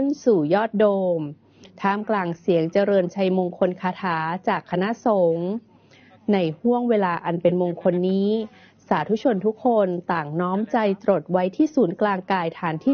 สู่ยอดโดมท่ามกลางเสียงเจริญชัยมงคลคาถาจากคณะสงฆ์ในห้วงเวลาอันเป็นมงคลนี้สาธุชนทุกคนต่างน้อมใจตรดไว้ที่ศูนย์กลางกายฐานที่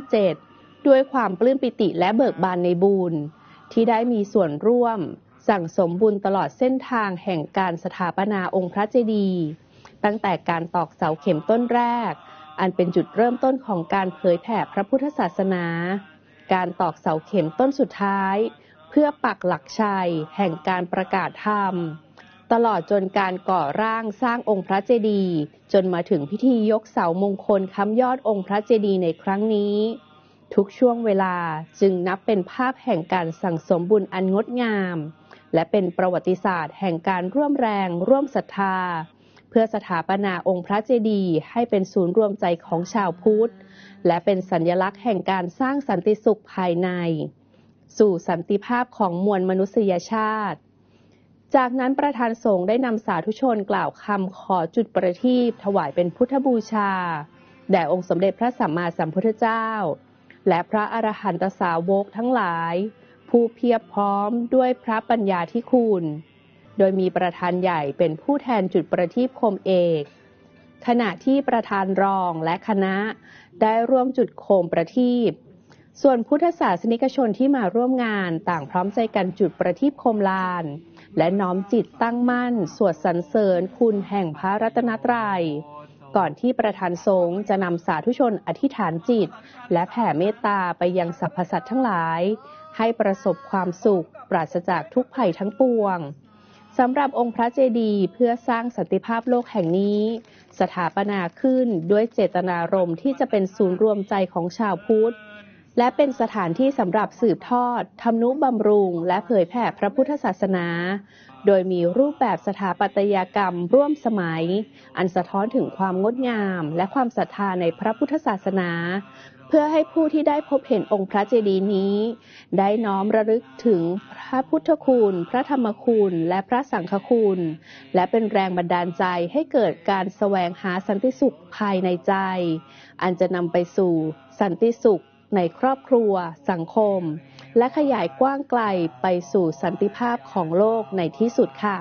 7ด้วยความปลื้มปิติและเบิกบานในบุญที่ได้มีส่วนร่วมสั่งสมบุญตลอดเส้นทางแห่งการสถาปนาองค์พระเจดีย์ตั้งแต่การตอกเสาเข็มต้นแรกอันเป็นจุดเริ่มต้นของการเผยแผ่พระพุทธศาสนาการตอกเสาเข็มต้นสุดท้ายเพื่อปักหลักชัยแห่งการประกาศธรรมตลอดจนการก่อร่างสร้างองค์พระเจดีย์จนมาถึงพิธียกเสามงคลค้ำยอดองค์พระเจดีย์ในครั้งนี้ทุกช่วงเวลาจึงนับเป็นภาพแห่งการสั่งสมบุญอันงดงามและเป็นประวัติศาสตร์แห่งการร่วมแรงร่วมศรัทธาเพื่อสถาปนาองค์พระเจดีย์ให้เป็นศูนย์รวมใจของชาวพุทธและเป็นสัญลักษณ์แห่งการสร้างสันติสุขภายในสู่สันติภาพของมวลมนุษยชาติจากนั้นประธานสงฆ์ได้นำสาธุชนกล่าวคำขอจุดประทีปถวายเป็นพุทธบูชาแด่องค์สมเด็จพระสัมมาสัมพุทธเจ้าและพระอรหันตสาวกทั้งหลายผู้เพียบพร้อมด้วยพระปัญญาธิคุณโดยมีประธานใหญ่เป็นผู้แทนจุดประทีปโคมเอกขณะที่ประธานรองและคณะได้ร่วมจุดโคมประทีปส่วนพุทธศาสนิกชนที่มาร่วมงานต่างพร้อมใจกันจุดประทีปโคมลานและน้อมจิตตั้งมั่นสวดสรรเสริญคุณแห่งพระรัตนตรัยก่อนที่ประธานสงฆ์จะนำสาธุชนอธิษฐานจิตและแผ่เมตตาไปยังสรรพสัตว์ทั้งหลายให้ประสบความสุขปราศจากทุกภัยทั้งปวงสำหรับองค์พระเจดีย์เพื่อสร้างสันติภาพโลกแห่งนี้สถาปนาขึ้นด้วยเจตนารมณ์ที่จะเป็นศูนย์รวมใจของชาวพุทธและเป็นสถานที่สำหรับสืบทอดทำนุบำรุงและเผยแผ่พระพุทธศาสนาโดยมีรูปแบบสถาปัตยกรรมร่วมสมัยอันสะท้อนถึงความงดงามและความศรัทธาในพระพุทธศาสนาเพื่อให้ผู้ที่ได้พบเห็นองค์พระเจดีย์นี้ได้น้อมระลึกถึงพระพุทธคุณพระธรรมคุณและพระสังฆคุณและเป็นแรงบันดาลใจให้เกิดการแสวงหาสันติสุขภายในใจอันจะนำไปสู่สันติสุขในครอบครัวสังคมและขยายกว้างไกลไปสู่สันติภาพของโลกในที่สุดค่ะ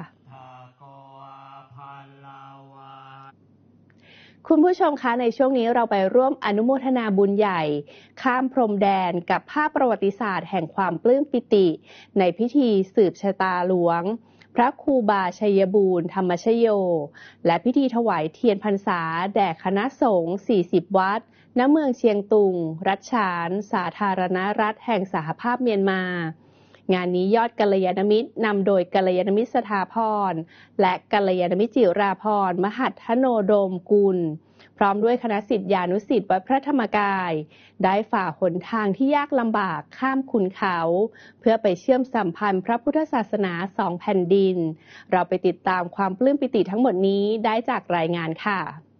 คุณผู้ชมคะในช่วงนี้เราไปร่วมอนุโมทนาบุญใหญ่ข้ามพรมแดนกับภาพประวัติศาสตร์แห่งความปลื้มปิติในพิธีสืบชะตาหลวงพระครูบาชัยบูรณ์ธรรมชโยและพิธีถวายเทียนพรรษาแด่คณะสงฆ์40วัดณเมืองเชียงตุงรัชฉานสาธารณรัฐแห่งสหภาพเมียนมางานนี้ยอดกัลยาณมิตรนำโดยกัลยาณมิตรสถาพรและกัลยาณมิตรจิราพรมหัทธโนโดมกุลพร้อมด้วยคณะศิษยานุศิษย์วัดพระธรรมกายได้ฝ่าหนทางที่ยากลำบากข้ามขุนเขาเพื่อไปเชื่อมสัมพันธ์พระพุทธศาสนา2 แผ่นดินเราไปติดตามความปลื้มปิติทั้งหมดนี้ได้จากรายงานค่ะ